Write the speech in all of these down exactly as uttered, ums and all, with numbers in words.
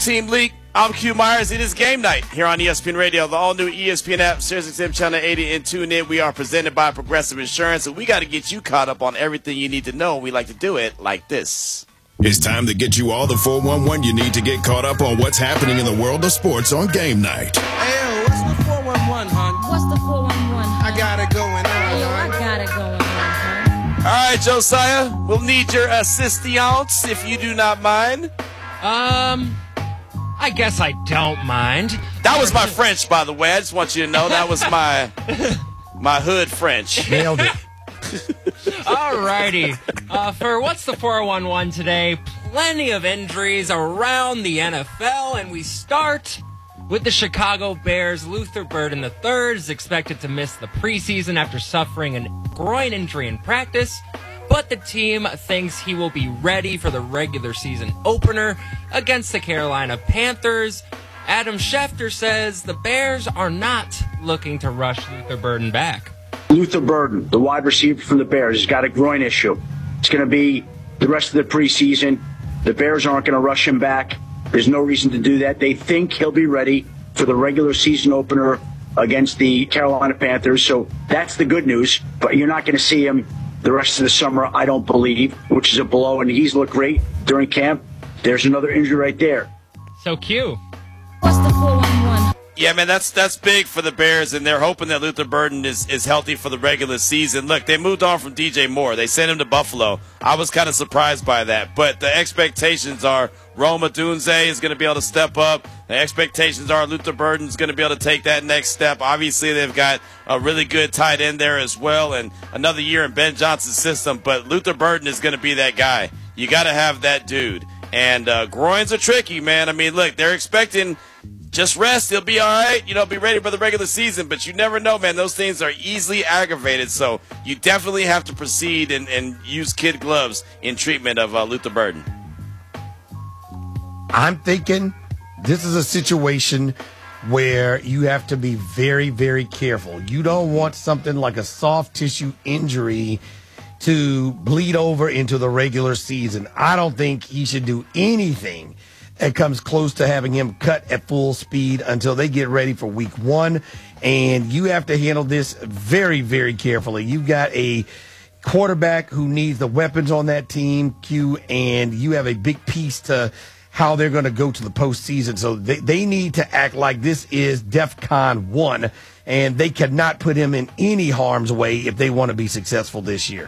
Team League, I'm Q Myers. It is game night here on E S P N Radio, the all-new E S P N app, SiriusXM Channel eighty, and tune in. We are presented by Progressive Insurance, and we got to get you caught up on everything you need to know. We like to do it like this. It's time to get you all the four one one you need to get caught up on what's happening in the world of sports on game night. Hey, what's the four one one, hon? What's the four one one? I got it going on, Hey, I hon. got it going on, huh? All right, Josiah, we'll need your assistance if you do not mind. Um, I guess I don't mind. That was my French, by the way. I just want you to know that was my my hood French. Nailed it. Alrighty. Uh, for What's the four one one today, plenty of injuries around the N F L, and we start with the Chicago Bears. Luther Burden the third is expected to miss the preseason after suffering a groin injury in practice, but the team thinks he will be ready for the regular season opener against the Carolina Panthers. Adam Schefter says the Bears are not looking to rush Luther Burden back. Luther Burden, the wide receiver from the Bears, has got a groin issue. It's going to be the rest of the preseason. The Bears aren't going to rush him back. There's no reason to do that. They think he'll be ready for the regular season opener against the Carolina Panthers. So that's the good news. But you're not going to see him the rest of the summer, I don't believe, which is a blow. And he's looked great during camp. There's another injury right there. So Q. What's the four one one? Yeah, man, that's that's big for the Bears, and they're hoping that Luther Burden is, is healthy for the regular season. Look, they moved on from D J Moore. They sent him to Buffalo. I was kind of surprised by that, but the expectations are Rome Odunze is going to be able to step up. The expectations are Luther Burden is going to be able to take that next step. Obviously, they've got a really good tight end there as well, and another year in Ben Johnson's system, but Luther Burden is going to be that guy. You got to have that dude. And uh, groins are tricky, man. I mean, look, they're expecting just rest. He'll be all right. You know, be ready for the regular season. But you never know, man. Those things are easily aggravated. So you definitely have to proceed and, and use kid gloves in treatment of uh, Luther Burden. I'm thinking this is a situation where you have to be very, very careful. You don't want something like a soft tissue injury to bleed over into the regular season. I don't think he should do anything that comes close to having him cut at full speed until they get ready for week one. And you have to handle this very, very carefully. You've got a quarterback who needs the weapons on that team, Q, and you have a big piece to how they're going to go to the postseason. So they, they need to act like this is DEFCON one, and they cannot put him in any harm's way if they want to be successful this year.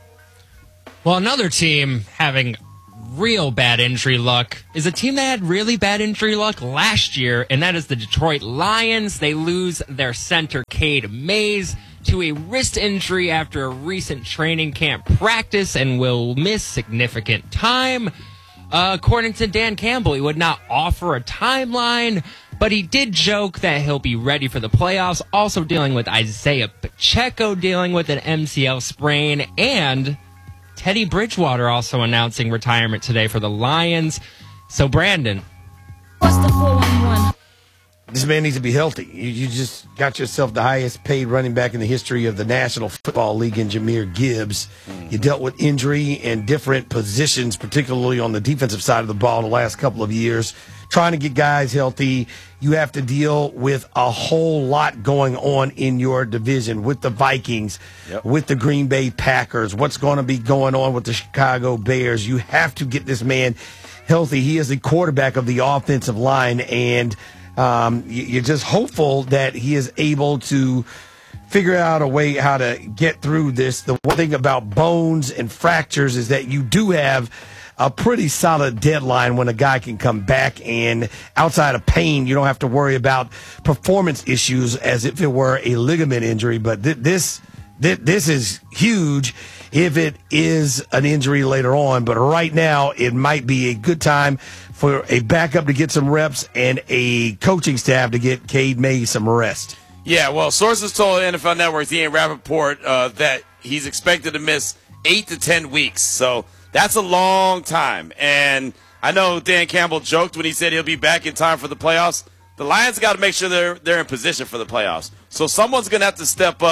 Well, another team having real bad injury luck is a team that had really bad injury luck last year, and that is the Detroit Lions. They lose their center, Cade Mays, to a wrist injury after a recent training camp practice and will miss significant time. Uh, according to Dan Campbell, he would not offer a timeline, but he did joke that he'll be ready for the playoffs, also dealing with Isaiah Pacheco dealing with an M C L sprain, and Teddy Bridgewater also announcing retirement today for the Lions. So, Brandon. What's the four one one? This man needs to be healthy. You, you just got yourself the highest paid running back in the history of the National Football League in Jahmyr Gibbs. Mm-hmm. You dealt with injury in different positions, particularly on the defensive side of the ball the last couple of years. Trying to get guys healthy, you have to deal with a whole lot going on in your division with the Vikings, yep. with the Green Bay Packers, what's going to be going on with the Chicago Bears. You have to get this man healthy. He is the quarterback of the offensive line, and um, you're just hopeful that he is able to figure out a way how to get through this. The one thing about bones and fractures is that you do have a pretty solid deadline when a guy can come back, and outside of pain, you don't have to worry about performance issues as if it were a ligament injury. But th- this, th- this is huge if it is an injury later on. But right now, it might be a good time for a backup to get some reps and a coaching staff to get Cade Mays some rest. Yeah, well, sources told N F L Network's Ian Rappaport uh, that he's expected to miss eight to ten weeks. So that's a long time. And I know Dan Campbell joked when he said he'll be back in time for the playoffs. The Lions got to make sure they're they're in position for the playoffs. So someone's going to have to step up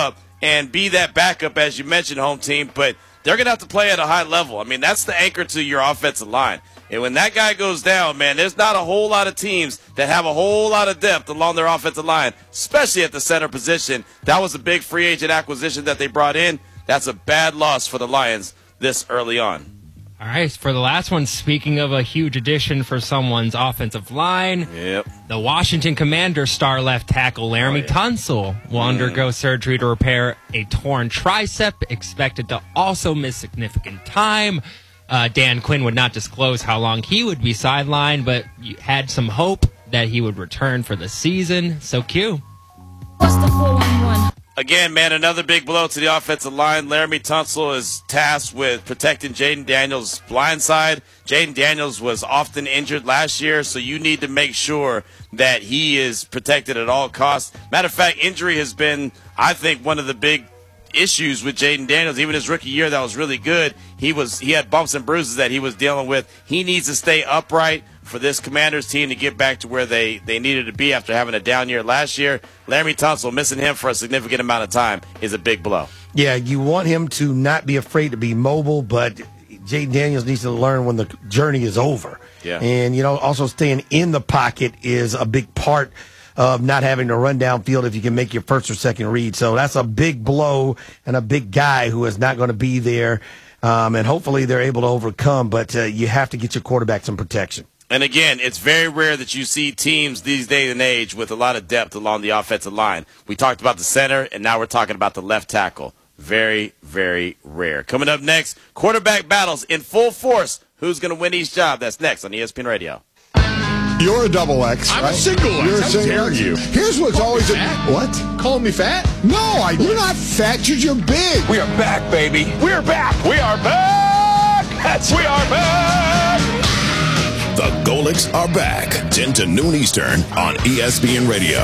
and be that backup, as you mentioned, home team, but they're going to have to play at a high level. I mean, that's the anchor to your offensive line. And when that guy goes down, man, there's not a whole lot of teams that have a whole lot of depth along their offensive line, especially at the center position. That was a big free agent acquisition that they brought in. That's a bad loss for the Lions this early on. All right, for the last one, speaking of a huge addition for someone's offensive line, yep. the Washington Commanders star left tackle Laramie oh, yeah. Tunsil will mm. undergo surgery to repair a torn tricep, expected to also miss significant time. Uh, Dan Quinn would not disclose how long he would be sidelined, but you had some hope that he would return for the season. So, Q. What's the four one one? Again, man, another big blow to the offensive line. Laramie Tunsil is tasked with protecting Jaden Daniels' blind side. Jaden Daniels was often injured last year, so you need to make sure that he is protected at all costs. Matter of fact, injury has been, I think, one of the big issues with Jaden Daniels. Even his rookie year, that was really good. He was he had bumps and bruises that he was dealing with. He needs to stay upright for this Commanders team to get back to where they, they needed to be after having a down year last year. Laramie Tunsil, missing him for a significant amount of time is a big blow. Yeah, you want him to not be afraid to be mobile, but Jaden Daniels needs to learn when the journey is over. Yeah. And, you know, also staying in the pocket is a big part of not having to run downfield if you can make your first or second read. So that's a big blow and a big guy who is not going to be there. Um, and hopefully they're able to overcome, but uh, you have to get your quarterback some protection. And again, it's very rare that you see teams these days and age with a lot of depth along the offensive line. We talked about the center, and now we're talking about the left tackle. Very, very rare. Coming up next, quarterback battles in full force. Who's going to win each job? That's next on E S P N Radio. You're a double X. I'm right? a single X. You're a How single dare X. you? Here's what's Call always me a fat? what? Calling me fat? No, I, you're not fat. You're, you're big. We are back, baby. We are back. We are back. That's we are back. The Golics are back. ten to noon Eastern on E S P N Radio.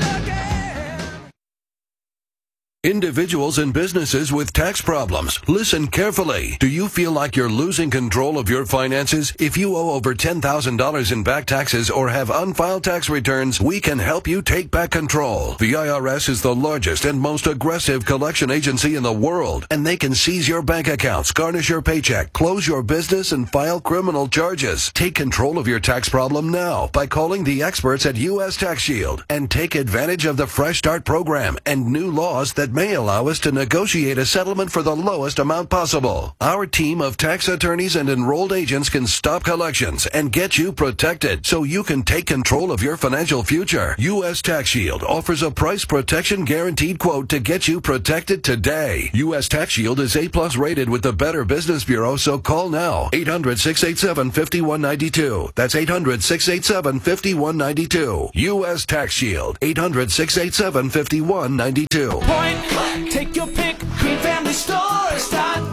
Individuals and businesses with tax problems, listen carefully. Do you feel like you're losing control of your finances? If you owe over ten thousand dollars in back taxes or have unfiled tax returns, we can help you take back control. The I R S is the largest and most aggressive collection agency in the world, and they can seize your bank accounts, garnish your paycheck, close your business, and file criminal charges. Take control of your tax problem now by calling the experts at U S Tax Shield and take advantage of the Fresh Start program and new laws that may allow us to negotiate a settlement for the lowest amount possible. Our team of tax attorneys and enrolled agents can stop collections and get you protected so you can take control of your financial future. U S Tax Shield offers a price protection guaranteed quote to get you protected today. U S Tax Shield is A plus rated with the Better Business Bureau, so call now. eight hundred, six eight seven, five one nine two. That's eight hundred, six eight seven, five one nine two. U S Tax Shield. eight hundred, six eight seven, five one nine two. Point, take your pick, green family stores dot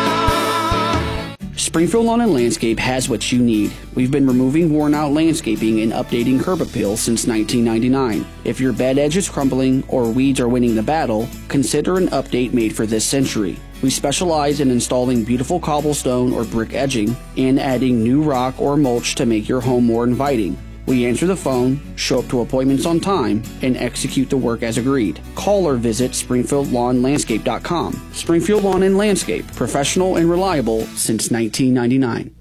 com. Springfield Lawn and Landscape has what you need. We've been removing worn-out landscaping and updating curb appeal since nineteen ninety-nine. If your bed edge is crumbling or weeds are winning the battle, consider an update made for this century. We specialize in installing beautiful cobblestone or brick edging and adding new rock or mulch to make your home more inviting. We answer the phone, show up to appointments on time, and execute the work as agreed. Call or visit Springfield Lawn Landscape dot com. Springfield Lawn and Landscape, professional and reliable since nineteen ninety-nine.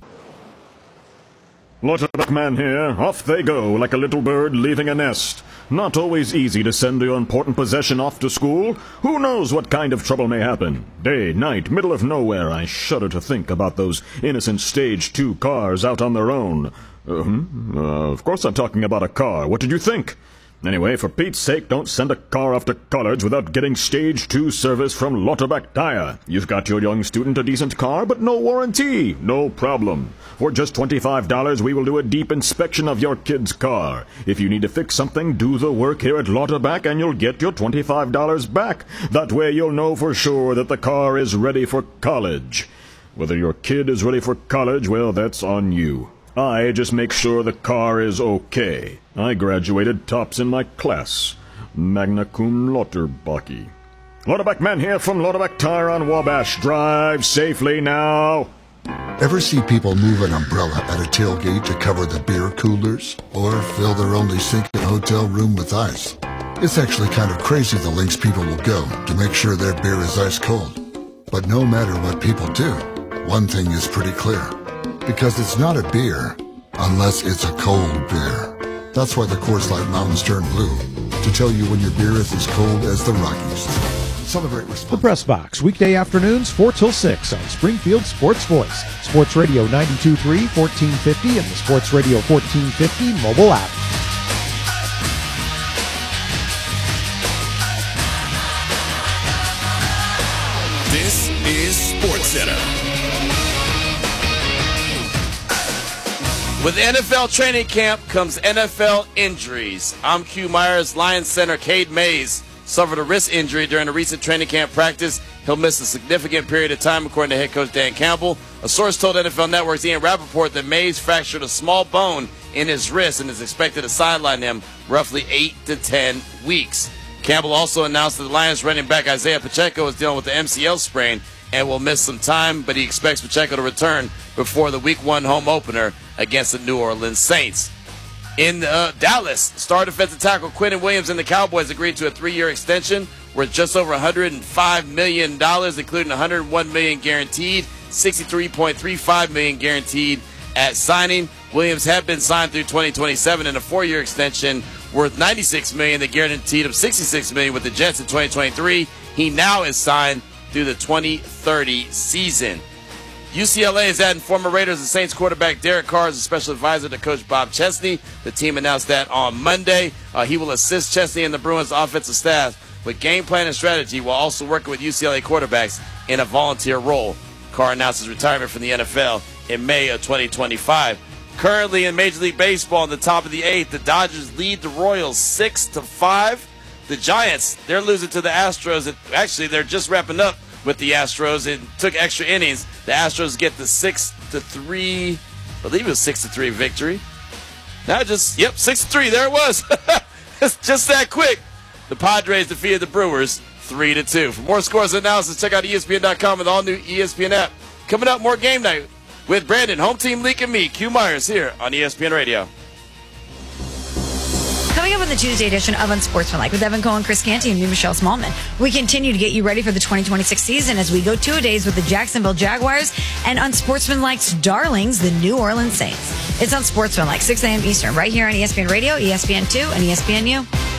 Lauterbach man here. Off they go like a little bird leaving a nest. Not always easy to send your important possession off to school. Who knows what kind of trouble may happen? Day, night, middle of nowhere. I shudder to think about those innocent stage two cars out on their own. Uh-huh. Uh, of course I'm talking about a car. What did you think? Anyway, for Pete's sake, don't send a car off to college without getting stage two service from Lauterbach Tire. You've got your young student a decent car, but no warranty. No problem. For just twenty-five dollars, we will do a deep inspection of your kid's car. If you need to fix something, do the work here at Lauterbach and you'll get your twenty-five dollars back. That way you'll know for sure that the car is ready for college. Whether your kid is ready for college, well, that's on you. I just make sure the car is okay. I graduated tops in my class. Magna cum Lauterbach. Lauterbach man here from Lauterbach Tire on Wabash. Drive safely now. Ever see people move an umbrella at a tailgate to cover the beer coolers? Or fill their only sink in a hotel room with ice? It's actually kind of crazy the lengths people will go to make sure their beer is ice cold. But no matter what people do, one thing is pretty clear. Because it's not a beer unless it's a cold beer. That's why the Coors Light Mountains turn blue, to tell you when your beer is as cold as the Rockies. Celebrate responsibly. The Press Box, weekday afternoons, four till six on Springfield Sports Voice, Sports Radio ninety-two point three, fourteen fifty, and the Sports Radio fourteen fifty mobile app. This is SportsCenter. With N F L training camp comes N F L injuries. I'm Q Myers. Lions center Cade Mays suffered a wrist injury during a recent training camp practice. He'll miss a significant period of time, according to head coach Dan Campbell. A source told N F L Network's Ian Rappaport that Mays fractured a small bone in his wrist and is expected to sideline him roughly eight to ten weeks. Campbell also announced that the Lions running back Isaiah Pacheco is dealing with the M C L sprain and will miss some time, but he expects Pacheco to return before the week one home opener against the New Orleans Saints. In uh, Dallas, star defensive tackle Quinnen Williams and the Cowboys agreed to a three-year extension worth just over one hundred five million dollars, including one hundred one million dollars guaranteed, sixty-three point three five million dollars guaranteed at signing. Williams had been signed through twenty twenty-seven in a four-year extension worth ninety-six million dollars, the guaranteed of sixty-six million dollars with the Jets in twenty twenty-three. He now is signed through the twenty thirty season. U C L A is adding former Raiders and Saints quarterback Derek Carr as a special advisor to coach Bob Chesney. The team announced that on Monday. Uh, he will assist Chesney and the Bruins offensive staff with game plan and strategy while also working with U C L A quarterbacks in a volunteer role. Carr announced his retirement from the N F L in May of twenty twenty-five. Currently in Major League Baseball in the top of the eighth, the Dodgers lead the Royals six to five. The Giants, they're losing to the Astros. And actually, they're just wrapping up with the Astros. It took extra innings. The Astros get the six to three, I believe it was six to three victory. Now just, yep, six to three. There it was. It's just that quick. The Padres defeated the Brewers three to two. For more scores and analysis, check out E S P N dot com with the all-new E S P N app. Coming up, more Game Night with Brandon, Home Team Leak, and me, Q Myers, here on E S P N Radio. Coming up on the Tuesday edition of Unsportsmanlike with Evan Cohen, Chris Canty, and me, Michelle Smallman. We continue to get you ready for the twenty twenty-six season as we go two-a-days with the Jacksonville Jaguars and Unsportsmanlike's darlings, the New Orleans Saints. It's Unsportsmanlike, six a.m. Eastern, right here on E S P N Radio, E S P N two, and E S P N U.